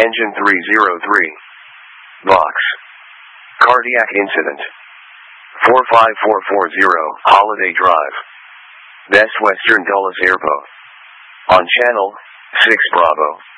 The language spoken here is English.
Engine 303. Box. Cardiac incident. 45440, Holiday Drive. Best Western Dulles Airport. On Channel 6 Bravo.